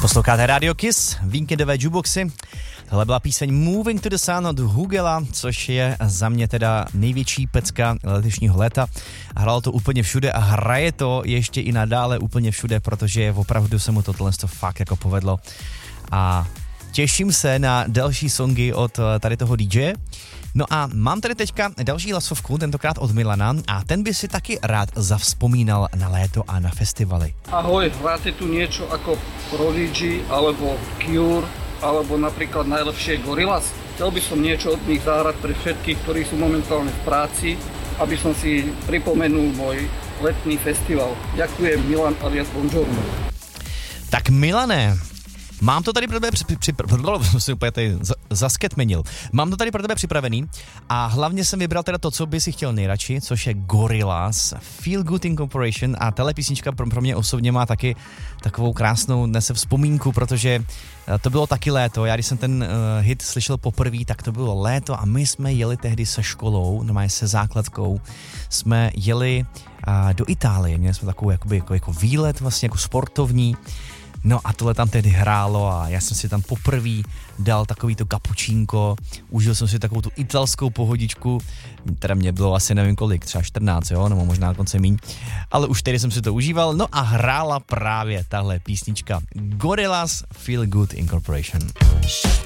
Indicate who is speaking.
Speaker 1: Posloucháte Radio Kiss, víkendové jukeboxy. Tohle byla píseň Moving to the Sun od Hugela, což je za mě teda největší pecka letošního léta. Hralo to úplně všude a hraje to ještě i nadále úplně všude, protože opravdu se mu tohle fakt jako povedlo. A těším se na další songy od tady toho DJ. No a mám tady teďka další hlasovku, tentokrát od Milana, a ten by si taky rád zavzpomínal na léto a na festivaly.
Speaker 2: Ahoj, hráte tu niečo ako Prodigy, alebo Cure, alebo napríklad najlepšie Gorillaz? Chcel by som niečo od nich zahrať pre všetkých, ktorí sú momentálne v práci, aby som si pripomenul môj letný festival. Ďakujem, Milan alias Bonjourno.
Speaker 1: Tak Milane, mám to tady pro tebe zasketmenil. Mám to tady pro tebe připravený a hlavně jsem vybral teda to, co by si chtěl nejradši, což je Gorillaz, Feel Good Incorporation, a tahle písnička pro mě osobně má taky takovou krásnou nese vzpomínku, protože to bylo taky léto. Já když jsem ten hit slyšel poprvé, tak to bylo léto a my jsme jeli tehdy se školou, normálně se základkou, jsme jeli do Itálie, měli jsme takovou jako výlet vlastně jako sportovní. No a tohle tam tehdy hrálo a já jsem si tam poprvé dal takový to kapučínko, užil jsem si takovou tu italskou pohodičku, teda mě bylo asi nevím kolik, třeba 14, jo, nebo možná dokonce míň, ale už tehdy jsem si to užíval, no a hrála právě tahle písnička Gorillaz Feel Good Incorporation.